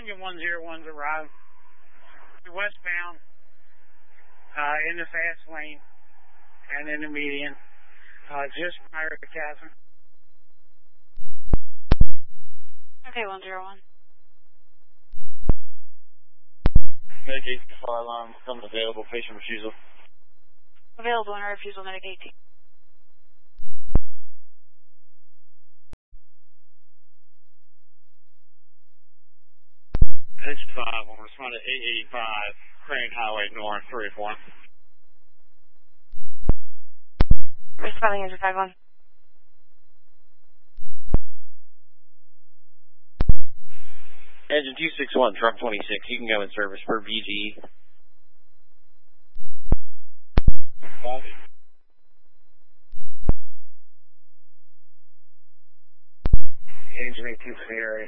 engine 101's arrived. Westbound, in the fast lane and in the median, just prior to Chasm. Okay, 101. Medication fire alarm coming available, patient refusal. Available and refusal, medic 18. Engine 5, we'll respond to 885, Crane Highway North, 381. Responding engine 51. Engine 261, truck 26, you can go in service for VG. Copy. Engine 18 to the area.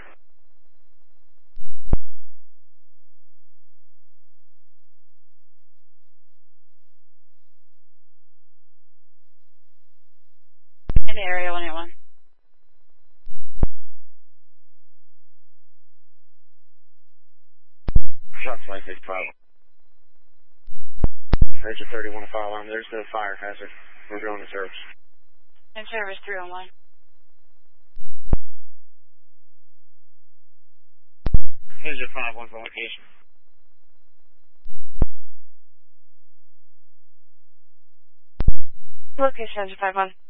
In the area 181. Truck 26, problem. Engine 31 fire alarm, there's no fire hazard. We're going to service. In service 301. Engine 5, one's on location. Location engine 51.